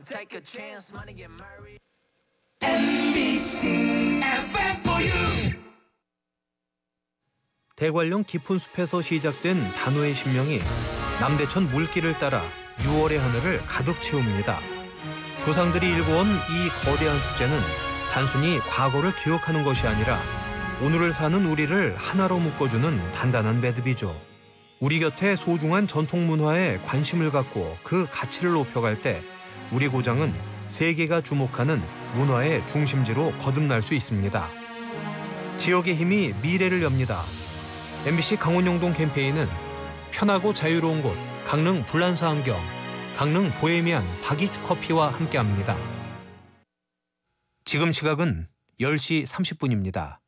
대관령 깊은 숲에서 시작된 단오의 신명이 남대천 물길을 따라 6월의 하늘을 가득 채웁니다. 조상들이 일궈온 이 거대한 축제는 단순히 과거를 기억하는 것이 아니라 오늘을 사는 우리를 하나로 묶어주는 단단한 매듭이죠. 우리 곁에 소중한 전통 문화에 관심을 갖고 그 가치를 높여갈 때 우리 고장은 세계가 주목하는 문화의 중심지로 거듭날 수 있습니다. 지역의 힘이 미래를 엽니다. MBC 강원영동 캠페인은 편하고 자유로운 곳 강릉 불란서 안경, 강릉 보헤미안 박이축 커피와 함께합니다. 지금 시각은 10시 30분입니다.